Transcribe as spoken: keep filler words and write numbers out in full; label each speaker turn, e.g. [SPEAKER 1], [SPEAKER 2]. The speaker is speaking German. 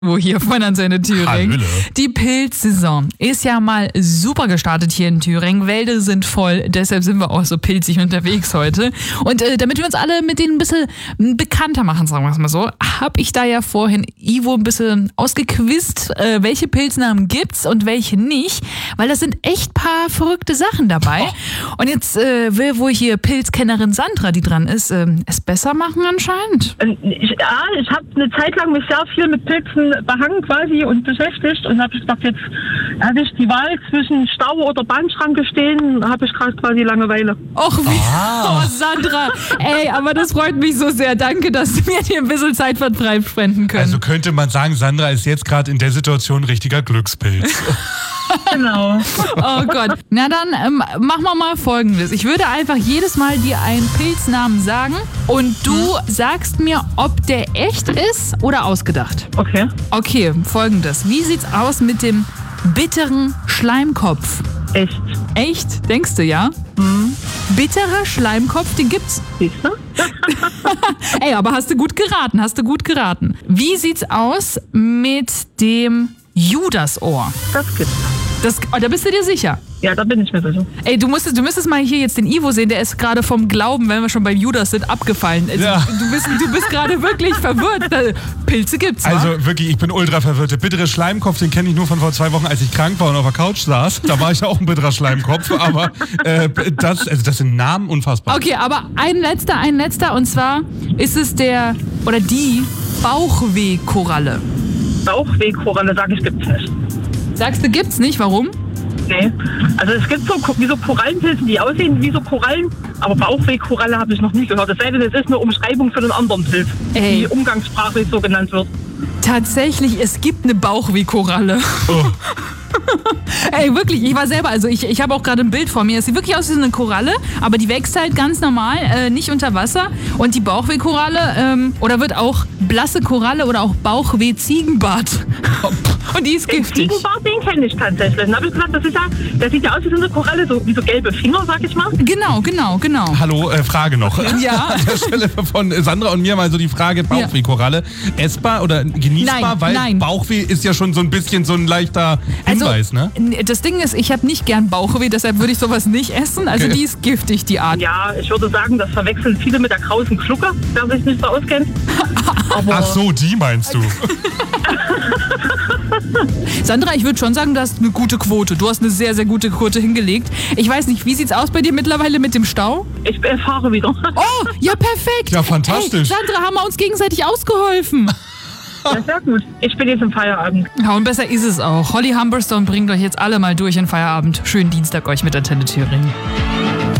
[SPEAKER 1] Wo hier von Antenne Thüringen.
[SPEAKER 2] Hallöle.
[SPEAKER 1] Die Pilzsaison ist ja mal super gestartet hier in Thüringen. Wälder sind voll, deshalb sind wir auch so pilzig unterwegs heute. Und äh, damit wir uns alle mit denen ein bisschen bekannter machen, sagen wir es mal so, habe ich da ja vorhin Ivo ein bisschen ausgequizt, äh, welche Pilznamen gibt's und welche nicht, weil das sind echt paar verrückte Sachen dabei. Oh. Und jetzt äh, will wohl hier Pilzkennerin Sandra, die dran ist, äh, es besser machen anscheinend.
[SPEAKER 3] Ich, ja, ich habe eine Zeit lang mich sehr viel mit Pilzen behangen quasi und beschäftigt und habe ich gedacht, jetzt habe ich die Wahl zwischen Stau oder Bahnschranke stehen, habe ich gerade quasi Langeweile.
[SPEAKER 1] Och, wie, ah. oh Sandra, ey, aber das freut mich so sehr. Danke, dass wir dir ein bisschen Zeit spenden können.
[SPEAKER 2] Also könnte man sagen, Sandra ist jetzt gerade in der Situation ein richtiger Glückspilz.
[SPEAKER 3] Genau.
[SPEAKER 1] Oh Gott. Na dann ähm, machen wir mal Folgendes. Ich würde einfach jedes Mal dir einen Pilznamen sagen und du hm. sagst mir, ob der echt ist oder ausgedacht.
[SPEAKER 3] Okay.
[SPEAKER 1] Okay, Folgendes. Wie sieht's aus mit dem bitteren Schleimkopf?
[SPEAKER 3] Echt.
[SPEAKER 1] Echt? Denkst du, ja?
[SPEAKER 3] Hm.
[SPEAKER 1] Bitterer Schleimkopf, den gibt's.
[SPEAKER 3] Siehst du?
[SPEAKER 1] Ey, aber hast du gut geraten, hast du gut geraten. Wie sieht's aus mit dem Judasohr?
[SPEAKER 3] Das gibt's.
[SPEAKER 1] Das, oh, da bist du dir sicher?
[SPEAKER 3] Ja, da bin ich mir sicher.
[SPEAKER 1] Ey, du müsstest, du müsstest mal hier jetzt den Ivo sehen, der ist gerade vom Glauben, wenn wir schon bei Judas sind, abgefallen. Also,
[SPEAKER 2] ja.
[SPEAKER 1] Du bist, du bist gerade wirklich verwirrt. Pilze gibt's, wa?
[SPEAKER 2] Also wirklich, ich bin ultra verwirrt. Der bittere Schleimkopf, den kenne ich nur von vor zwei Wochen, als ich krank war und auf der Couch saß. Da war ich ja auch ein bitterer Schleimkopf, aber äh, das, also das sind Namen unfassbar.
[SPEAKER 1] Okay, aber ein letzter, ein letzter, und zwar ist es der, oder die Bauchwehkoralle.
[SPEAKER 3] Bauchwehkoralle, sag ich, gibt's nicht.
[SPEAKER 1] Sagst du, gibt's nicht? Warum?
[SPEAKER 3] Nee. Also es gibt so wie so Korallenpilze, die aussehen wie so Korallen, aber Bauchwehkoralle habe ich noch nie gehört. Es sei denn, es ist eine Umschreibung für einen anderen Pilz,
[SPEAKER 1] Ey.
[SPEAKER 3] die umgangssprachlich so genannt wird.
[SPEAKER 1] Tatsächlich, es gibt eine Bauchwehkoralle. Oh. Ey, wirklich, ich war selber, also ich, ich habe auch gerade ein Bild vor mir. Es sieht wirklich aus wie so eine Koralle, aber die wächst halt ganz normal, äh, nicht unter Wasser. Und die Bauchwehkoralle, ähm, oder wird auch blasse Koralle oder auch Bauchweh-Ziegenbart. Und die ist giftig.
[SPEAKER 3] Den Ziegenbart, den kenne ich tatsächlich. Dann habe ich gesagt, das ist ja, der sieht ja aus wie so eine Koralle, so, wie so gelbe Finger, sag ich mal.
[SPEAKER 1] Genau, genau, genau.
[SPEAKER 2] Hallo, äh, Frage noch.
[SPEAKER 1] Ja.
[SPEAKER 2] An der Stelle von Sandra und mir mal so die Frage, Bauchweh-Koralle, essbar oder genießbar?
[SPEAKER 1] Nein,
[SPEAKER 2] weil
[SPEAKER 1] nein.
[SPEAKER 2] Bauchweh ist ja schon so ein bisschen so ein leichter Hinweis,
[SPEAKER 1] also,
[SPEAKER 2] ne?
[SPEAKER 1] Das Ding ist, ich habe nicht gern Bauchweh, deshalb würde ich sowas nicht essen. Also okay. Die ist giftig, die Art.
[SPEAKER 3] Ja, ich würde sagen, das verwechseln viele mit der krausen Glucke, wer sich nicht so auskennt.
[SPEAKER 2] Aber ach so, die meinst du?
[SPEAKER 1] Sandra, ich würde schon sagen, du hast eine gute Quote. Du hast eine sehr, sehr gute Quote hingelegt. Ich weiß nicht, wie sieht's aus bei dir mittlerweile mit dem Stau?
[SPEAKER 3] Ich fahre wieder.
[SPEAKER 1] Oh, ja perfekt.
[SPEAKER 2] Ja, fantastisch.
[SPEAKER 1] Ey, Sandra, haben wir uns gegenseitig ausgeholfen.
[SPEAKER 3] Ja, sehr gut. Ich bin jetzt im Feierabend.
[SPEAKER 1] Ja, und besser ist es auch. Holly Humberstone bringt euch jetzt alle mal durch in Feierabend. Schönen Dienstag euch mit Antenne Thüringen.